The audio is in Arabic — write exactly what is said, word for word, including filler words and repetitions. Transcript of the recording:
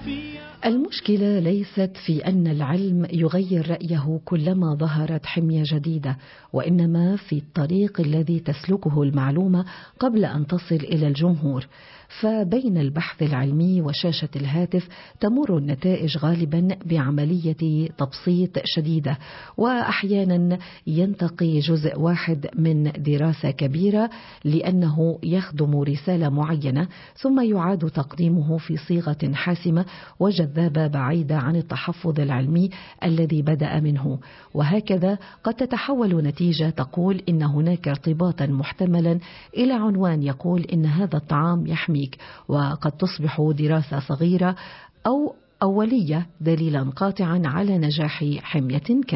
المشكلة ليست في أن العلم يغير رأيه كلما ظهرت حمية جديدة، وإنما في الطريق الذي تسلكه المعلومة قبل أن تصل إلى الجمهور. فبين البحث العلمي وشاشة الهاتف تمر النتائج غالبا بعملية تبسيط شديدة، وأحيانا ينتقي جزء واحد من دراسة كبيرة لأنه يخدم رسالة معينة، ثم يعاد تقديمه في صيغة حاسمة وجذابة بعيدة عن التحفظ العلمي الذي بدأ منه. وهكذا قد تتحول نتيجة تقول إن هناك ارتباطا محتملا إلى عنوان يقول إن هذا الطعام يحميك، وقد تصبح دراسة صغيرة أو أولية دليلا قاطعا على نجاح حمية كاملة.